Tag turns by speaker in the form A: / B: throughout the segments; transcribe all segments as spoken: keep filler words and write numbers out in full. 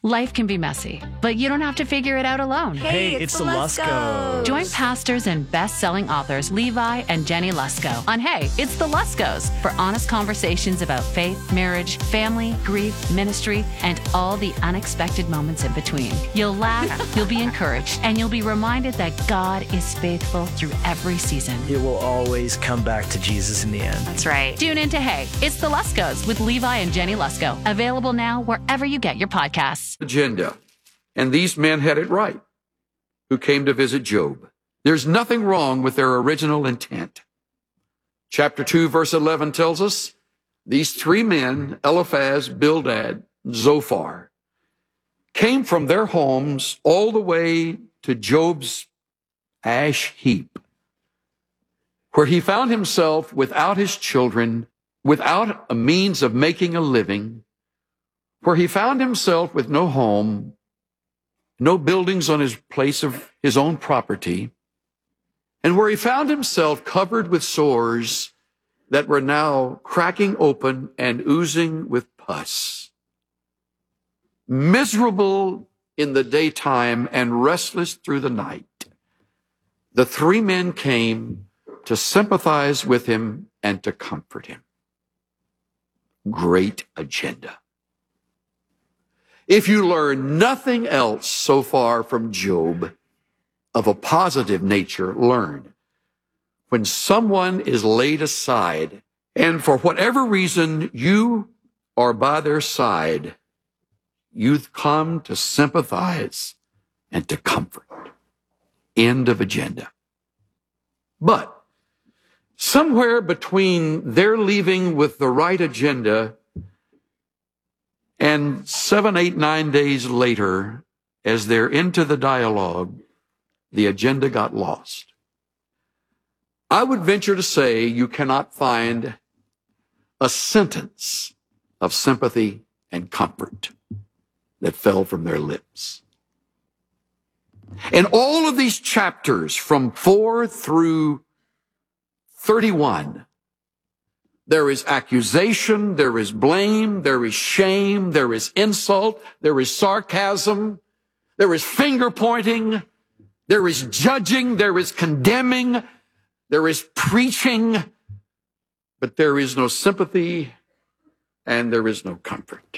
A: Life can be messy, but you don't have to figure it out alone.
B: Hey,
C: Hey,
B: it's,
C: it's
B: the
C: the
B: Luskos.
A: Join pastors and best-selling authors Levi and Jenny Lusko on Hey, It's the Luskos for honest conversations about faith, marriage, family, grief, ministry, and all the unexpected moments in between. You'll laugh, you'll be encouraged, and you'll be reminded that God is faithful through every season.
C: It will always come back to Jesus in the end.
A: That's right. Tune in to Hey, It's the Luskos with Levi and Jenny Lusko. Available now wherever you get your podcasts.
D: Agenda. And these men had it right who came to visit Job. There's nothing wrong with their original intent. Chapter two, verse eleven tells us these three men, Eliphaz, Bildad, Zophar, came from their homes all the way to Job's ash heap, where he found himself without his children, without a means of making a living, where he found himself with no home, no buildings on his place of his own property, and where he found himself covered with sores that were now cracking open and oozing with pus. Miserable in the daytime and restless through the night, the three men came to sympathize with him and to comfort him. Great agenda. If you learn nothing else so far from Job of a positive nature, learn when someone is laid aside and for whatever reason you are by their side, you've come to sympathize and to comfort. End of agenda. But somewhere between their leaving with the right agenda and seven, eight, nine days later, as they're into the dialogue, the agenda got lost. I would venture to say you cannot find a sentence of sympathy and comfort that fell from their lips. In all of these chapters, from four through thirty-one, there is accusation, there is blame, there is shame, there is insult, there is sarcasm, there is finger pointing, there is judging, there is condemning, there is preaching, but there is no sympathy and there is no comfort.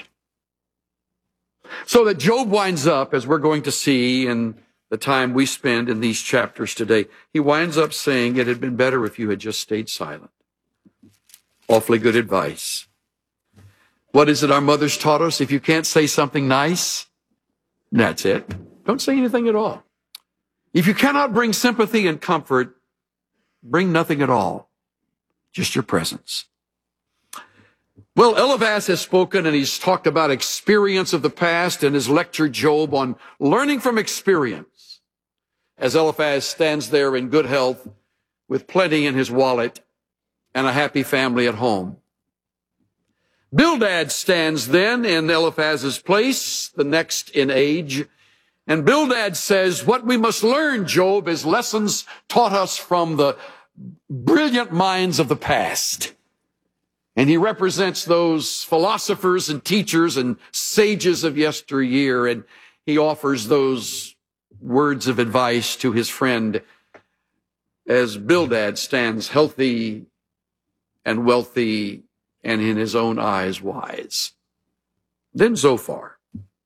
D: So that Job winds up, as we're going to see in the time we spend in these chapters today, he winds up saying, it had been better if you had just stayed silent. Awfully good advice. What is it our mothers taught us? If you can't say something nice, that's it. Don't say anything at all. If you cannot bring sympathy and comfort, bring nothing at all. Just your presence. Well, Eliphaz has spoken and he's talked about experience of the past and has lectured Job on learning from experience. As Eliphaz stands there in good health with plenty in his wallet and a happy family at home. Bildad stands then in Eliphaz's place, the next in age. And Bildad says, what we must learn, Job, is lessons taught us from the brilliant minds of the past. And he represents those philosophers and teachers and sages of yesteryear. And he offers those words of advice to his friend as Bildad stands healthy and wealthy and in his own eyes wise. Then Zophar.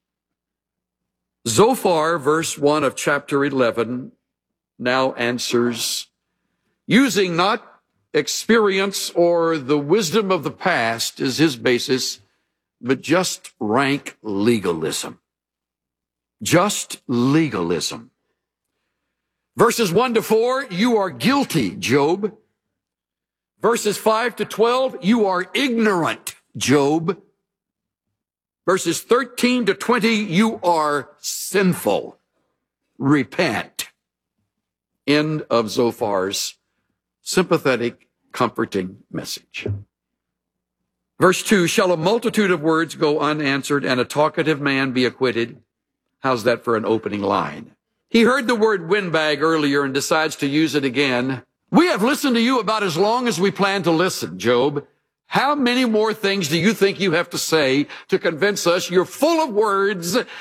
D: Zophar, verse one of chapter eleven, now answers, using not experience or the wisdom of the past as his basis, but just rank legalism. Just legalism. Verses one to four, you are guilty, Job. Verses five to twelve, you are ignorant, Job. Verses thirteen to twenty, you are sinful. Repent. End of Zophar's sympathetic, comforting message. Verse two, shall a multitude of words go unanswered and a talkative man be acquitted? How's that for an opening line? He heard the word windbag earlier and decides to use it again. We have listened to you about as long as we plan to listen, Job. How many more things do you think you have to say to convince us you're full of words